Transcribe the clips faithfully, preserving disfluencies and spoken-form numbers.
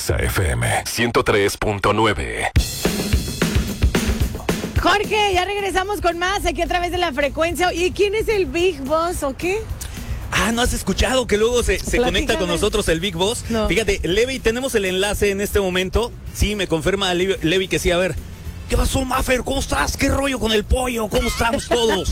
Exa F M ciento tres punto nueve. Jorge, ya regresamos con más aquí a través de la frecuencia. ¿Y quién es el Big Boss o qué? Ah, ¿no has escuchado que luego se, se conecta con nosotros el Big Boss? No. Fíjate, Levi, tenemos el enlace en este momento. Sí, me confirma Levi, Levi que sí. A ver, ¿qué pasó, Maffer? ¿Cómo estás? ¿Qué rollo con el pollo? ¿Cómo estamos todos?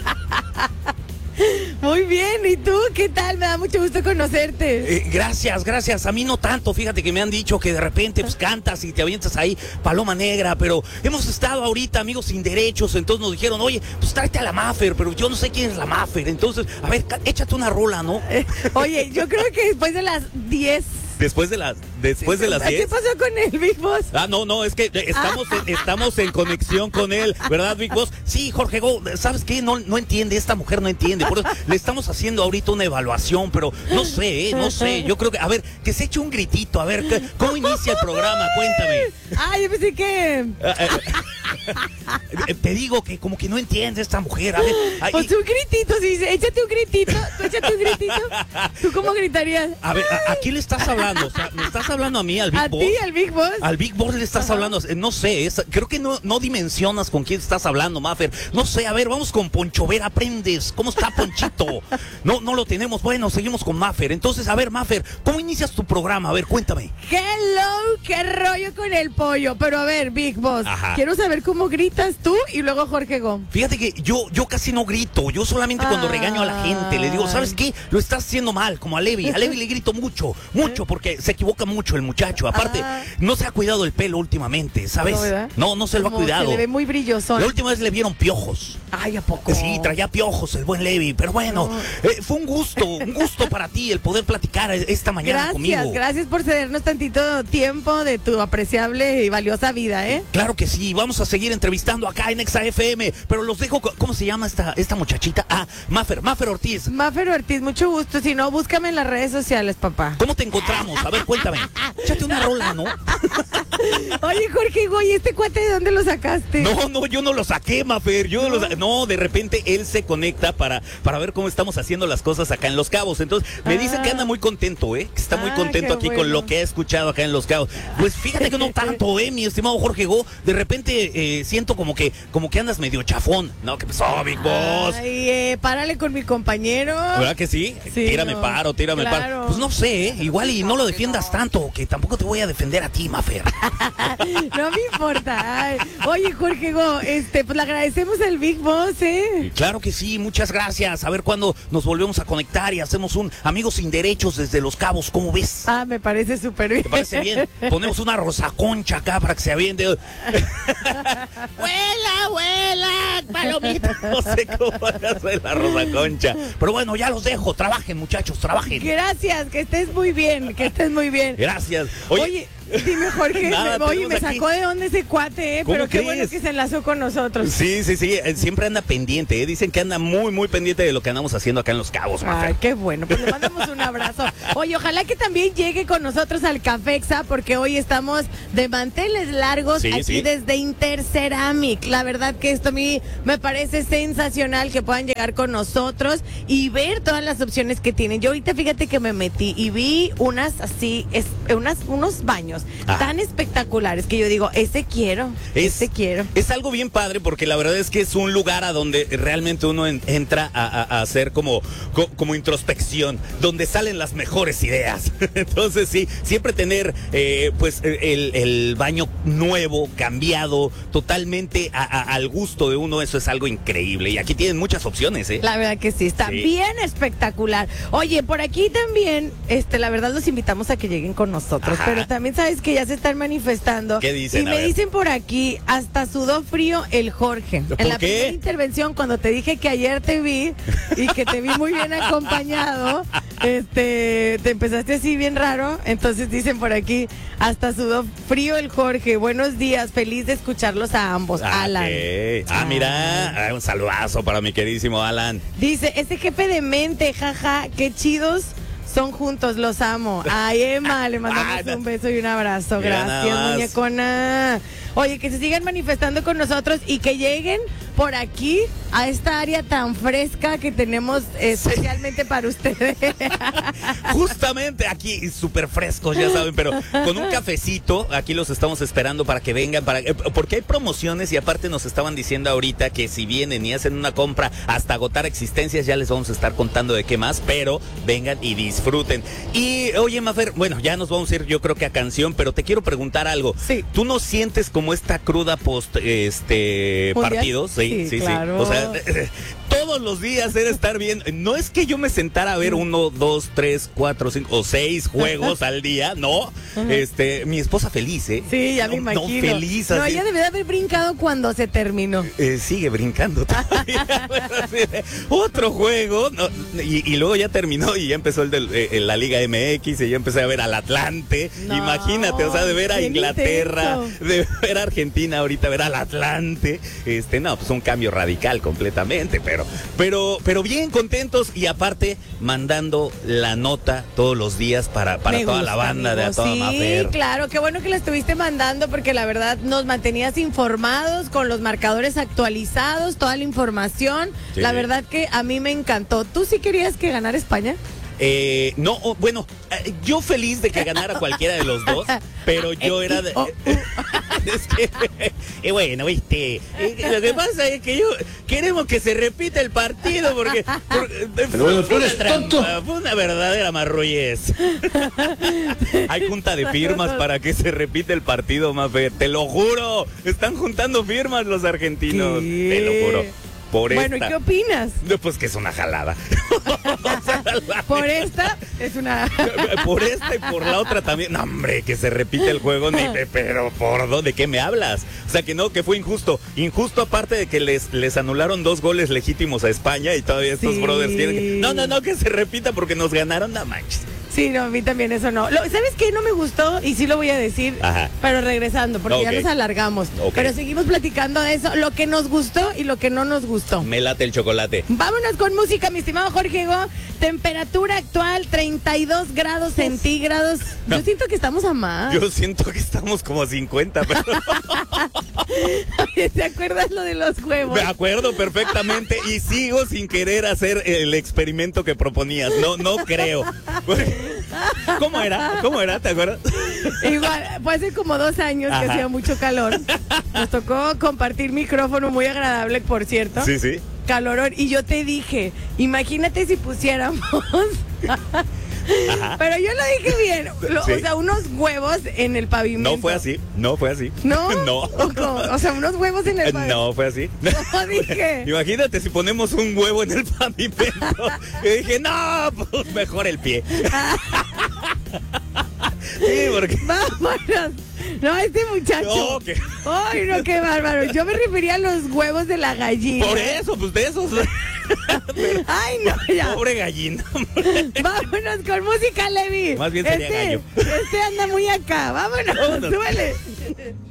Muy bien, ¿y tú qué tal? Me da mucho gusto conocerte. Eh, gracias, gracias. A mí no tanto, fíjate que me han dicho que de repente pues cantas y te avientas ahí paloma negra, pero hemos estado ahorita amigos sin derechos, entonces nos dijeron, oye, pues tráete a la Maffer, pero yo no sé quién es la Maffer, entonces, a ver, échate una rola, ¿no? Eh, oye, yo creo que después de las diez... Después de las después de las diez. ¿Qué pasó con el Big Boss? Ah, no, no, es que estamos ah. en, estamos en conexión con él, ¿verdad, Big Boss? Sí, Jorge Go, ¿sabes qué? No, no entiende, esta mujer no entiende, por eso le estamos haciendo ahorita una evaluación, pero no sé, ¿eh? no sé, yo creo que, a ver, que se eche un gritito, a ver, ¿cómo inicia el programa? Cuéntame. Ah, yo pensé que... Te digo que como que no entiende esta mujer, a ver. Ahí... Pues un gritito, si dice, échate un gritito, tú échate un gritito, ¿tú cómo gritarías? A ver, ¿a, a quién le estás hablando? O sea, ¿me estás hablando a mí, al Big ¿A Boss? ti, al Big Boss? Al Big Boss le estás Ajá. hablando, no sé, es, creo que no, no dimensionas con quién estás hablando, Maffer. No sé, a ver, vamos con Poncho Vera, aprendes. ¿Cómo está Ponchito? No, no lo tenemos, bueno, seguimos con Maffer. Entonces, a ver, Maffer, ¿cómo inicias tu programa? A ver, cuéntame. Hello, qué rollo con el pollo. Pero a ver, Big Boss, Ajá. quiero saber cómo gritas tú y luego Jorge Gómez. Fíjate que yo, yo casi no grito, yo solamente cuando ah. regaño a la gente le digo, ¿sabes qué? Lo estás haciendo mal, como a Levi. A Levi le grito mucho, mucho, porque se equivoca mucho el muchacho. Aparte, ah. no se ha cuidado el pelo últimamente, ¿sabes? No, no, no se lo ha cuidado. Se le ve muy brilloso. La última vez le vieron piojos. Ay, ¿a poco? Sí, traía piojos el buen Levi, pero bueno, no. eh, fue un gusto, un gusto para ti el poder platicar esta mañana gracias, conmigo. Gracias, gracias por cedernos tantito tiempo de tu apreciable y valiosa vida, ¿eh? Claro que sí, vamos a seguir entrevistando acá en Exa F M, pero los dejo, ¿cómo se llama esta, esta muchachita? Ah, Maffer, Maffer Ortiz. Maffer Ortiz, mucho gusto, si no, búscame en las redes sociales, papá. ¿Cómo te encontramos? A ver, cuéntame. Échate una rola, ¿no? Oye, Jorge, güey, ¿este cuate de dónde lo sacaste? No, no, yo no lo saqué, Maffer, yo no, no, lo sa- no de repente él se conecta para, para ver cómo estamos haciendo las cosas acá en Los Cabos, entonces me ah. dice que anda muy contento, ¿eh? Que está muy ah, contento aquí bueno. con lo que ha escuchado acá en Los Cabos. Pues fíjate que no tanto, ¿eh? Mi estimado Jorge Go, de repente eh, siento como que, como que andas medio chafón, ¿no? ¿Qué pasó, Big Boss? Ay, eh, párale con mi compañero. ¿Verdad que sí? sí tírame no. paro, tírame claro. paro. Pues no sé, ¿eh? Igual y no lo defiendas tanto, que tampoco te voy a defender a ti, Maffer. No me importa. Ay. Oye, Jorge Go, este, pues le agradecemos al Big Boss, ¿eh? Claro que sí, muchas gracias. A ver cuándo nos volvemos a conectar y hacemos un Amigos Sin Derechos desde Los Cabos, ¿cómo ves? Ah, me parece súper bien. ¿Te parece bien? Ponemos una rosaconcha acá para que se aviente. ¡Vuela, vuela! ¡Palomita! No sé cómo hacer la rosaconcha. Pero bueno, ya los dejo. Trabajen, muchachos, trabajen. Gracias, que estés muy bien, que estés muy bien. Gracias. Oye, Oye dime, Jorge, Nada, oye, me sacó aquí. de onda ese cuate, ¿eh? Pero qué crees? Bueno que se enlazó con nosotros. Sí, sí, sí, siempre anda pendiente, ¿eh? Dicen que anda muy, muy pendiente de lo que andamos haciendo acá en Los Cabos, Maffer. Ay, qué bueno, pues le mandamos un abrazo. Oye, ojalá que también llegue con nosotros al Cafexa, porque hoy estamos de manteles largos sí, aquí sí. desde Interceramic. La verdad que esto a mí me parece sensacional que puedan llegar con nosotros y ver todas las opciones que tienen. Yo ahorita fíjate que me metí y vi unas así, es, unas, unos baños Ah. tan espectaculares que yo digo, ese quiero, es, ese quiero. Es algo bien padre porque la verdad es que es un lugar a donde realmente uno en, entra a, a, a hacer como, co, como introspección, donde salen las mejores ideas. Entonces sí, siempre tener eh, pues el, el baño nuevo, cambiado, totalmente a, a, al gusto de uno, eso es algo increíble. Y aquí tienen muchas opciones, ¿eh? La verdad que sí, está sí. bien espectacular. Oye, por aquí también, este, la verdad los invitamos a que lleguen con nosotros, Ajá. pero también sabes que ya se están manifestando. ¿Qué dicen? Y me dicen por aquí, hasta sudó frío el Jorge. ¿Por en la qué? primera intervención, cuando te dije que ayer te vi y que te vi muy bien acompañado, este, te empezaste así bien raro. Entonces dicen por aquí, hasta sudó frío el Jorge. Buenos días, feliz de escucharlos a ambos. Ah, Alan. Okay. Ah, mira, ah, un saludazo para mi queridísimo Alan. Dice, ese jefe de mente, jaja, qué chidos son juntos, los amo. Ay, Emma, le mandamos ah, un beso y un abrazo. Gracias, muñecona. Oye, que se sigan manifestando con nosotros y que lleguen por aquí, a esta área tan fresca que tenemos especialmente para ustedes. Justamente aquí, súper frescos, ya saben, pero con un cafecito, aquí los estamos esperando para que vengan, para porque hay promociones y aparte nos estaban diciendo ahorita que si vienen y hacen una compra hasta agotar existencias, ya les vamos a estar contando de qué más, pero vengan y disfruten. Y oye, Mafer, bueno, ya nos vamos a ir yo creo que a canción, pero te quiero preguntar algo. Sí. ¿Tú no sientes como esta cruda post este partido? Sí, sí, sí, claro. O sea, todos los días era estar bien. No es que yo me sentara a ver uno, dos, tres, cuatro, cinco o seis juegos al día, no. Este, mi esposa feliz, ¿eh? Sí, ya me no, imagino. No, feliz. No, así. ella debe de haber brincado cuando se terminó. Eh, sigue brincando todavía. Bueno, así de, otro juego. No, y, y luego ya terminó y ya empezó el de eh, la Liga M X y ya empecé a ver al Atlante. No, imagínate, o sea, de ver a Inglaterra, intenso. De ver a Argentina ahorita, ver al Atlante. Este, no, pues un cambio radical completamente, pero, pero, pero bien contentos y aparte mandando la nota todos los días para, para toda gusta, la banda amigo. de A Toda Sí, Mafer. claro, qué bueno que la estuviste mandando porque la verdad nos mantenías informados con los marcadores actualizados, toda la información. Sí. La verdad que a mí me encantó. ¿Tú sí querías que ganara España? Eh, no, oh, bueno, eh, yo feliz de que ganara cualquiera de los dos, pero yo era de... es que, eh, bueno, viste, eh, lo que pasa es que yo queremos que se repita el partido porque... porque pero bueno, tú eres tonto. Fue una verdadera marrullez. Hay junta de firmas para que se repita el partido, Mafe, te lo juro. Están juntando firmas los argentinos, ¿qué? Te lo juro. Por bueno, esta. ¿y qué opinas? Pues que es una jalada. Por esta es una... Por esta y por la otra también. No, hombre, que se repite el juego, ni de, pero ¿por dónde? ¿De qué me hablas? O sea, que no, que fue injusto. Injusto aparte de que les, les anularon dos goles legítimos a España y todavía estos sí. brothers tienen que... No, no, no, que se repita porque nos ganaron, no manches. Sí, no, a mí también eso no. Lo, ¿Sabes qué? No me gustó y sí lo voy a decir, Ajá. pero regresando, porque okay. ya nos alargamos. Okay. Pero seguimos platicando de eso, lo que nos gustó y lo que no nos gustó. Me late el chocolate. Vámonos con música, mi estimado Jorge Go. Temperatura actual, treinta y dos grados centígrados. No. Yo siento que estamos a más. Yo siento que estamos como a cincuenta, pero... ¿Te acuerdas lo de los huevos? Me acuerdo perfectamente y sigo sin querer hacer el experimento que proponías. No, no creo. ¿Cómo era? ¿Cómo era? ¿Te acuerdas? Igual, fue hace como dos años Ajá. que hacía mucho calor. Nos tocó compartir micrófono muy agradable, por cierto. Sí, sí. Calorón. Y yo te dije, imagínate si pusiéramos... Ajá. Pero yo lo dije bien, lo, sí. o sea, unos huevos en el pavimento. No fue así, no fue así. ¿No? No. O, o sea, unos huevos en el pavimento. No fue así. No dije. Imagínate si ponemos un huevo en el pavimento. Y dije, no, pues mejor el pie. Sí, porque... Vámonos. No, este muchacho. No, que... Ay, no, qué bárbaro. Yo me refería a los huevos de la gallina. Por eso, pues de esos. Pero, ay, no, ya. Pobre gallina. Vámonos con música, Levi. Más bien sería este, gallo. Este anda muy acá. Vámonos, Vámonos. Súbele.